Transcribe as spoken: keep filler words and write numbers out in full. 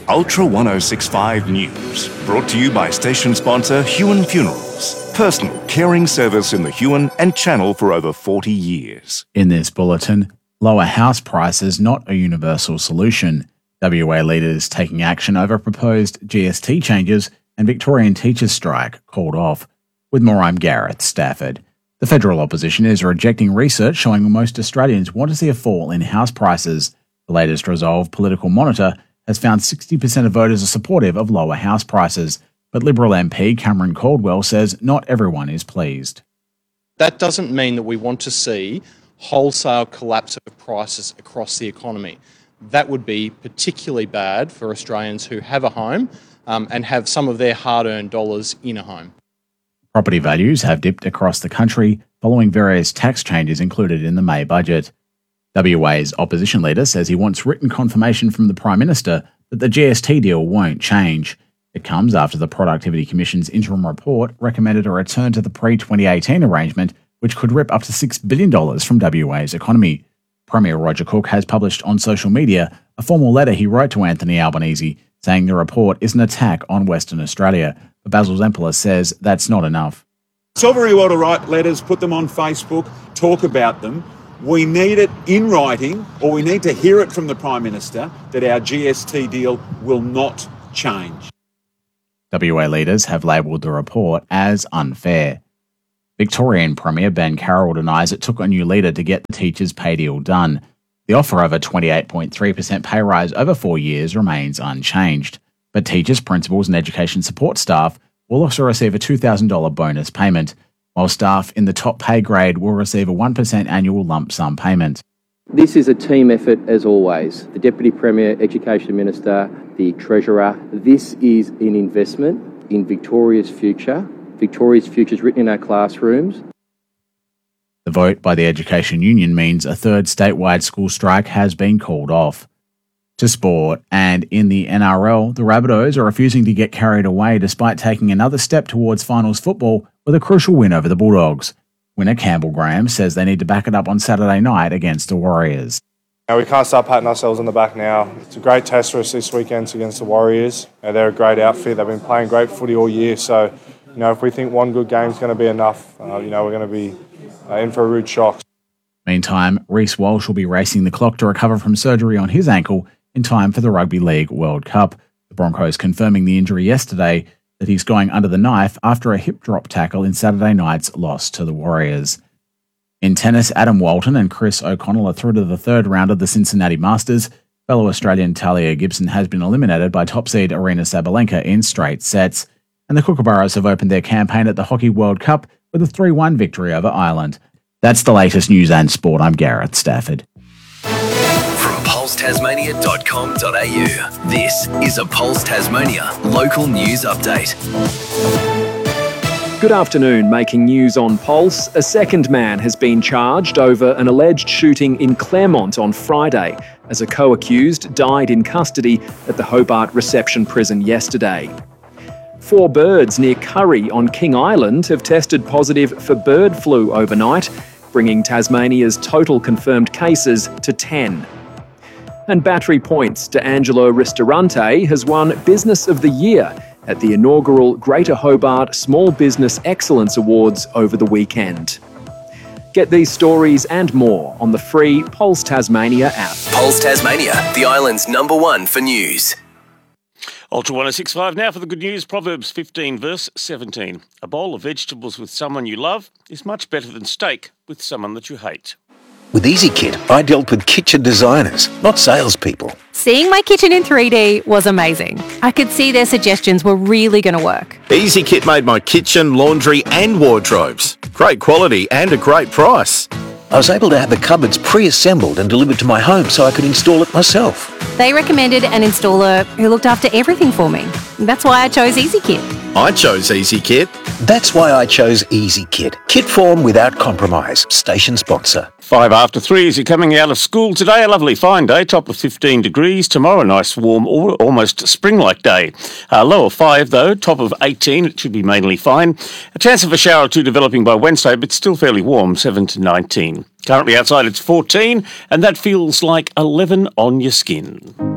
Ultra ten sixty-five News, brought to you by station sponsor Huon Funerals, personal caring service in the Huon and Channel for over forty years. In this bulletin, lower house prices not a universal solution. W A leaders taking action over proposed G S T changes and Victorian teachers' strike called off. With more, I'm Gareth Stafford. The federal opposition is rejecting research showing most Australians want to see a fall in house prices. The latest Resolve political monitor has found sixty percent of voters are supportive of lower house prices, but Liberal M P Cameron Caldwell says not everyone is pleased. That doesn't mean that we want to see wholesale collapse of prices across the economy. That would be particularly bad for Australians who have a home um, and have some of their hard-earned dollars in a home. Property values have dipped across the country following various tax changes included in the May budget. W A's opposition leader says he wants written confirmation from the Prime Minister that the G S T deal won't change. It comes after the Productivity Commission's interim report recommended a return to the pre-twenty eighteen arrangement, which could rip up to six billion dollars from W A's economy. Premier Roger Cook has published on social media a formal letter he wrote to Anthony Albanese saying the report is an attack on Western Australia, but Basil Zempilas says that's not enough. It's all very well to write letters, put them on Facebook, talk about them. We need it in writing, or we need to hear it from the Prime Minister that our G S T deal will not change. W A leaders have labelled the report as unfair. Victorian Premier Ben Carroll denies it took a new leader to get the teachers' pay deal done. The offer of a twenty-eight point three percent pay rise over four years remains unchanged, but teachers, principals and education support staff will also receive a two thousand dollars bonus payment, while staff in the top pay grade will receive a one percent annual lump sum payment. This is a team effort as always. The Deputy Premier, Education Minister, the Treasurer. This is an investment in Victoria's future. Victoria's future is written in our classrooms. The vote by the Education Union means a third statewide school strike has been called off. To sport, and in the N R L, the Rabbitohs are refusing to get carried away despite taking another step towards finals football with a crucial win over the Bulldogs. Winner Campbell Graham says they need to back it up on Saturday night against the Warriors. Now, we can't start patting ourselves on the back now. It's a great test for us this weekend against the Warriors. You know, they're a great outfit. They've been playing great footy all year. So, you know, if we think one good game's going to be enough, uh, you know, we're going to be uh, in for a rude shock. Meantime, Reece Walsh will be racing the clock to recover from surgery on his ankle in time for the Rugby League World Cup. The Broncos confirming the injury yesterday that he's going under the knife after a hip drop tackle in Saturday night's loss to the Warriors. In tennis, Adam Walton and Chris O'Connell are through to the third round of the Cincinnati Masters. Fellow Australian Talia Gibson has been eliminated by top seed Aryna Sabalenka in straight sets. And the Kookaburras have opened their campaign at the Hockey World Cup with a three one victory over Ireland. That's the latest news and sport. I'm Gareth Stafford. From pulse tasmania dot com dot a u, this is a Pulse Tasmania local news update. Good afternoon. Making news on Pulse, a second man has been charged over an alleged shooting in Claremont on Friday, as a co-accused died in custody at the Hobart Reception Prison yesterday. Four birds near Curry on King Island have tested positive for bird flu overnight, bringing Tasmania's total confirmed cases to ten. And Battery Points D'Angelo Ristorante has won Business of the Year at the inaugural Greater Hobart Small Business Excellence Awards over the weekend. Get these stories and more on the free Pulse Tasmania app. Pulse Tasmania, the island's number one for news. Ultra ten sixty-five now for the good news. Proverbs fifteen verse seventeen. A bowl of vegetables with someone you love is much better than steak with someone that you hate. With EasyKit, I dealt with kitchen designers, not salespeople. Seeing my kitchen in three D was amazing. I could see their suggestions were really going to work. EasyKit made my kitchen, laundry and wardrobes. Great quality and a great price. I was able to have the cupboards pre-assembled and delivered to my home so I could install it myself. They recommended an installer who looked after everything for me. That's why I chose EasyKit. I chose EasyKit. That's why I chose EasyKit. Kit form without compromise. Station sponsor. Five after three as you're coming out of school today. A lovely fine day, top of fifteen degrees. Tomorrow, nice warm, almost spring-like day. Uh, low of five though, top of eighteen. It should be mainly fine. A chance of a shower or two developing by Wednesday, but still fairly warm, seven to nineteen. Currently outside it's fourteen, and that feels like eleven on your skin.